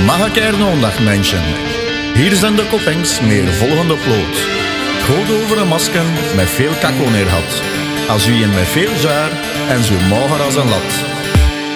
Magakernondag mensen. Hier zijn de koppings met de volgende ploot. Goed over een masken met veel kakko neer had. Als u een met veel jaar en zo mager als een lat.